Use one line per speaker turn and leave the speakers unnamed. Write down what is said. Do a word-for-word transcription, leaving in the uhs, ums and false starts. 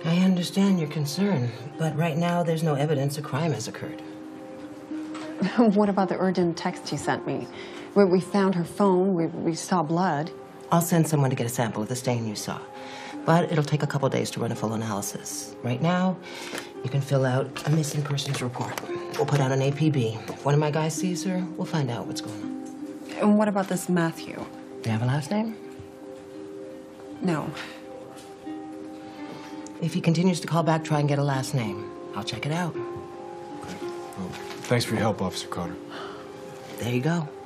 I understand your concern, but right now there's no evidence a crime has occurred.
What about the urgent text you sent me? Where we found her phone, we, we saw blood.
I'll send someone to get a sample of the stain you saw. But it'll take a couple days to run a full analysis. Right now, you can fill out a missing persons report. We'll put out an A P B. If one of my guys sees her, we'll find out what's going on.
And what about this Matthew?
Do you have a last name?
No.
If he continues to call back, try and get a last name. I'll check it out.
Okay. Well, thanks for your help, Officer Carter.
There you go.